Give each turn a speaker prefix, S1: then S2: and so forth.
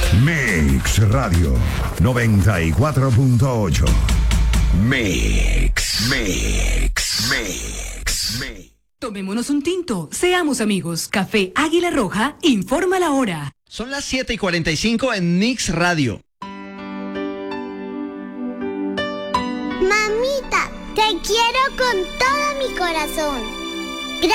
S1: Mix Radio 94.8. Mix.
S2: Tomémonos un tinto, seamos amigos. Café Águila Roja informa la hora.
S3: Son las 7:45 en Mix Radio.
S4: Mamita, te quiero con todo mi corazón.